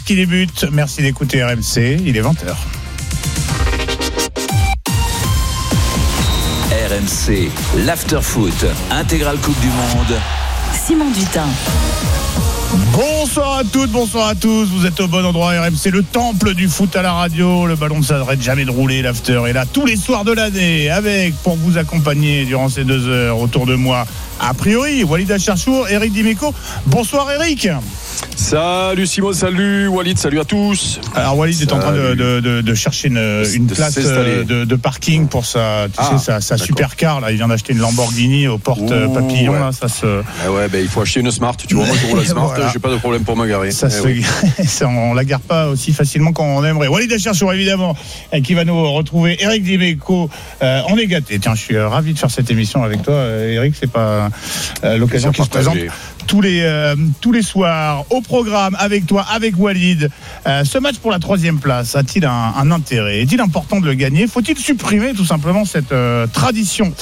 qui débute. Merci d'écouter RMC, il est 20h. RMC, l'after-foot, intégrale Coupe du Monde. Simon Dutin. Bonsoir à toutes, bonsoir à tous. Vous êtes au bon endroit. RMC, le temple du foot à la radio. Le ballon ne s'arrête jamais de rouler. L'after est là tous les soirs de l'année avec, pour vous accompagner durant ces 2 heures, autour de moi, a priori, Walid Acharchour, Eric Dimeco. Bonsoir Eric. Salut Simon, salut Walid, salut à tous. Alors Walid est en train de chercher une place de parking pour sa supercar là. Il vient d'acheter une Lamborghini aux portes papillons. Ouais. Là, ça se... il faut acheter une Smart. Tu vois, moi je roule la Smart, voilà. J'ai pas de problème pour me garer. On la gare pas aussi facilement qu'on aimerait. Walid Acharchour évidemment, qui va nous retrouver. Eric Dimeco, on est gâtés. Tiens, je suis ravi de faire cette émission avec toi, Eric. C'est pas l'occasion qui se présente tous les soirs au programme avec toi, avec Walid. Ce match pour la 3e place a-t-il un intérêt? Est-il important de le gagner? Faut-il supprimer tout simplement cette tradition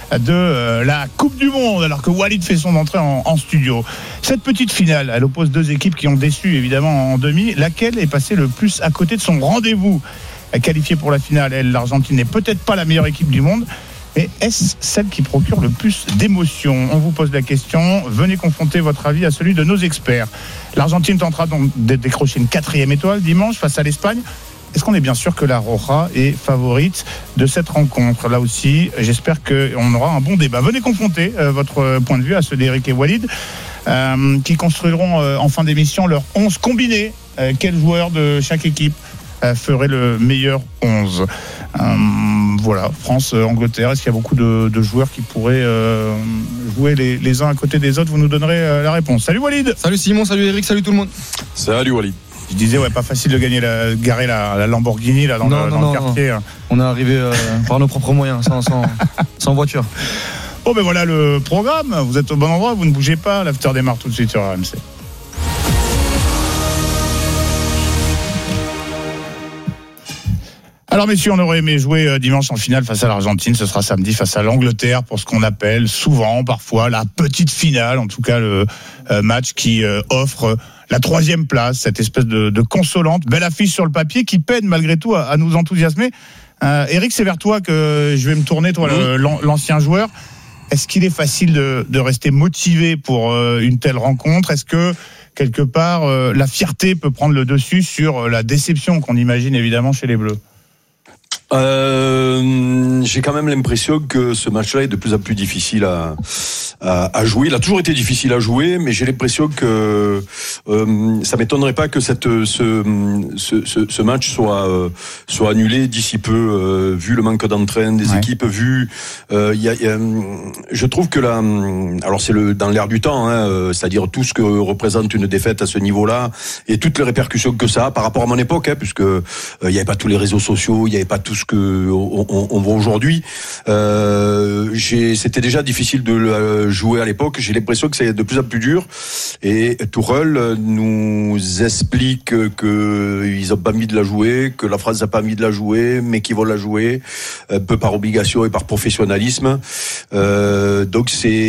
de la Coupe du Monde alors que Walid fait son entrée en studio? Cette petite finale, elle oppose 2 équipes qui ont déçu évidemment en demi. Laquelle est passée le plus à côté de son rendez-vous? Qualifiée pour la finale, l'Argentine n'est peut-être pas la meilleure équipe du monde, mais est-ce celle qui procure le plus d'émotions? On vous pose la question. Venez confronter votre avis à celui de nos experts. L'Argentine tentera donc de décrocher une 4e étoile dimanche face à l'Espagne. Est-ce qu'on est bien sûr que la Roja est favorite de cette rencontre? Là aussi, j'espère qu'on aura un bon débat. Venez confronter votre point de vue à ceux d'Eric et Walid, qui construiront en fin d'émission leur 11 combiné. Quel joueur de chaque équipe ferait le meilleur 11? Voilà, France-Angleterre, est-ce qu'il y a beaucoup de joueurs qui pourraient jouer les uns à côté des autres? Vous nous donnerez la réponse. Salut Walid. Salut Simon, salut Eric, salut tout le monde. Salut Walid. Je disais, pas facile de garer la Lamborghini là, dans le quartier. Non. On est arrivé par nos propres moyens, sans voiture. Oh ben voilà le programme, vous êtes au bon endroit, vous ne bougez pas, l'after démarre tout de suite sur RMC. Alors messieurs, on aurait aimé jouer dimanche en finale face à l'Argentine. Ce sera samedi face à l'Angleterre pour ce qu'on appelle souvent, parfois, la petite finale. En tout cas, le match qui offre la 3e place, cette espèce de consolante. Belle affiche sur le papier qui peine malgré tout à nous enthousiasmer. Eric, c'est vers toi que je vais me tourner, toi, l'ancien joueur. Est-ce qu'il est facile de rester motivé pour une telle rencontre? Est-ce que, quelque part, la fierté peut prendre le dessus sur la déception qu'on imagine évidemment chez les Bleus? J'ai quand même l'impression que ce match-là est de plus en plus difficile à jouer. Il a toujours été difficile à jouer, mais j'ai l'impression que ça m'étonnerait pas que ce match soit annulé d'ici peu, vu le manque d'entrain des équipes, vu je trouve que alors c'est dans l'air du temps, c'est-à-dire tout ce que représente une défaite à ce niveau-là et toutes les répercussions que ça a par rapport à mon époque, puisque il y avait pas tous les réseaux sociaux, il y avait pas tout ce que on voit aujourd'hui. C'était déjà difficile de jouer à l'époque. J'ai l'impression que c'est de plus en plus dur. Et Tuchel nous explique qu'ils ont pas envie de la jouer, que la France n'a pas envie de la jouer, mais qu'ils vont la jouer un peu par obligation et par professionnalisme. Donc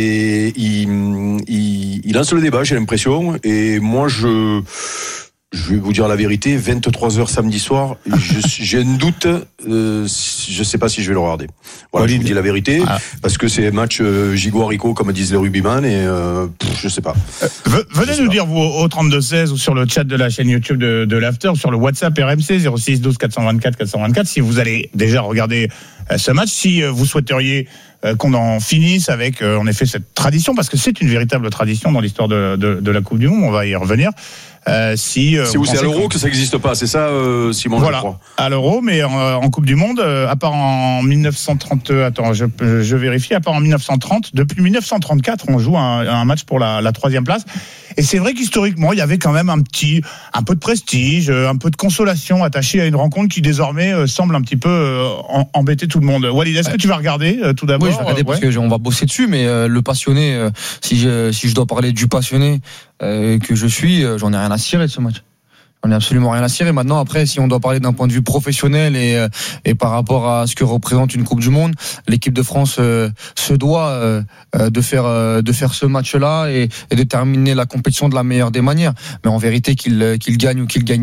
il lance le débat, j'ai l'impression. Et moi je vais vous dire la vérité, 23h samedi soir, j'ai un doute, je sais pas si je vais le regarder. Voilà, je vous dis la vérité, parce que c'est un match gigot-haricot, comme disent les rugbyman, et je sais pas. Venez nous dire, vous, au 32-16, ou sur le chat de la chaîne YouTube de l'After, ou sur le WhatsApp RMC, 06 12 424 424, si vous allez déjà regarder ce match, si vous souhaiteriez qu'on en finisse avec, en effet, cette tradition, parce que c'est une véritable tradition dans l'histoire de la Coupe du Monde, on va y revenir. C'est à l'Euro que ça n'existe pas, c'est ça, Simon? Voilà, je crois. À l'Euro, mais en Coupe du Monde, à part en 1930, je vérifie, à part en 1930, depuis 1934, on joue un match pour la 3e place. Et c'est vrai qu'historiquement, il y avait quand même un peu de prestige, un peu de consolation attachée à une rencontre qui désormais semble un petit peu embêter tout le monde. Walid, est-ce que tu vas regarder tout d'abord? Oui, je vais regarder parce qu'on va bosser dessus, mais le passionné, si je dois parler du passionné que je suis, j'en ai rien à cirer de ce match. On n'a absolument rien à cirer. Maintenant, après, si on doit parler d'un point de vue professionnel et par rapport à ce que représente une Coupe du Monde, l'équipe de France se doit de faire ce match-là et de terminer la compétition de la meilleure des manières. Mais en vérité, qu'il gagne ou qu'il gagne